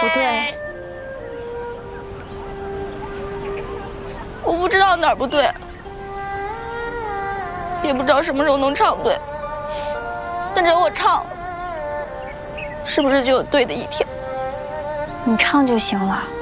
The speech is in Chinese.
不对？ 我不知道哪儿不对，也不知道什么时候能唱对。但只要我唱了，是不是就有对的一天？ 你唱就行了。